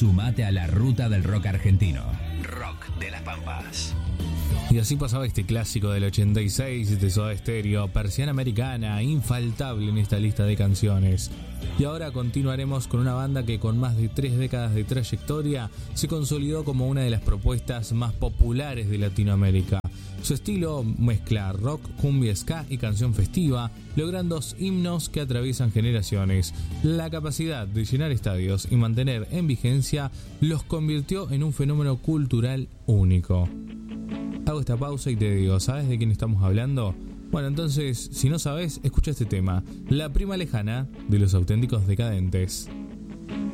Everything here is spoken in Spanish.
Sumate a la ruta del rock argentino. Rock de las Pampas. Y así pasaba este clásico del 86 de Soda Stereo, Persiana Americana, infaltable en esta lista de canciones. Y ahora continuaremos con una banda que con más de 3 décadas de trayectoria se consolidó como una de las propuestas más populares de Latinoamérica. Su estilo mezcla rock, cumbia, ska y canción festiva, logrando himnos que atraviesan generaciones. La capacidad de llenar estadios y mantener en vigencia los convirtió en un fenómeno cultural único. Hago esta pausa y te digo, ¿sabes de quién estamos hablando? Bueno, entonces, si no sabes, escucha este tema, La Prima Lejana, de Los Auténticos Decadentes.